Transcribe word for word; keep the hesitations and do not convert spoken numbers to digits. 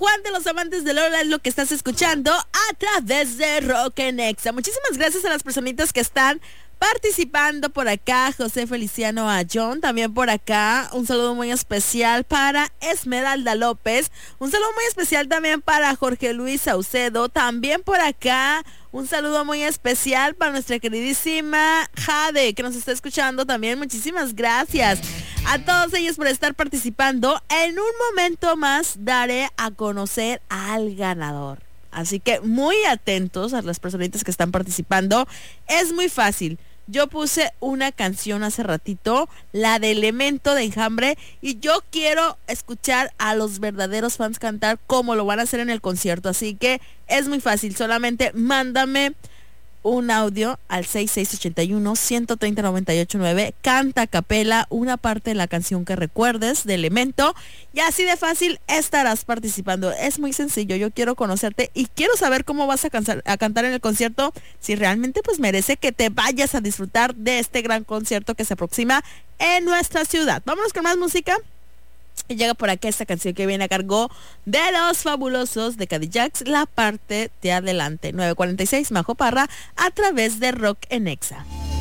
Juan de los Amantes de Lola es lo que estás escuchando a través de Rock en Exa. Muchísimas gracias a las personitas que están participando por acá. José Feliciano Ayón, también por acá. Un saludo muy especial para Esmeralda López. Un saludo muy especial también para Jorge Luis Saucedo. También por acá un saludo muy especial para nuestra queridísima Jade, que nos está escuchando también. Muchísimas gracias a todos ellos por estar participando. En un momento más daré a conocer al ganador. Así que muy atentos a las personitas que están participando. Es muy fácil. Yo puse una canción hace ratito, la de Elemento de Enjambre, y yo quiero escuchar a los verdaderos fans cantar como lo van a hacer en el concierto. Así que es muy fácil, solamente mándame un audio al seis seis ocho uno, uno tres cero, nueve ocho nueve, canta a capela una parte de la canción que recuerdes de Elemento, y así de fácil estarás participando. Es muy sencillo, yo quiero conocerte y quiero saber cómo vas a, cansar, a cantar en el concierto, si realmente pues merece que te vayas a disfrutar de este gran concierto que se aproxima en nuestra ciudad. Vámonos con más música. Y llega por acá esta canción que viene a cargo de los Fabulosos de Cadillacs, la parte de adelante. nueve cuarenta y seis, Majo Parra, a través de Rock en Exa.